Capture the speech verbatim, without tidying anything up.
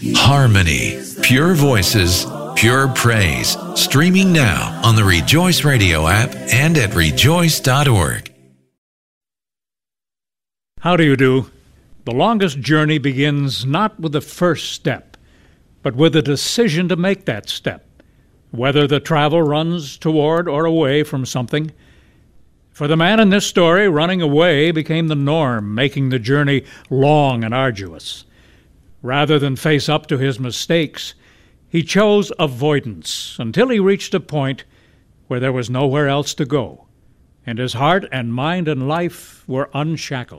Harmony, pure voices, pure praise. Streaming now on the Rejoice Radio app and at rejoice dot org. How do you do? The longest journey begins not with the first step, but with a decision to make that step, whether the travel runs toward or away from something. For the man in this story, running away became the norm, making the journey long and arduous. Rather than face up to his mistakes, he chose avoidance until he reached a point where there was nowhere else to go, and his heart and mind and life were unshackled.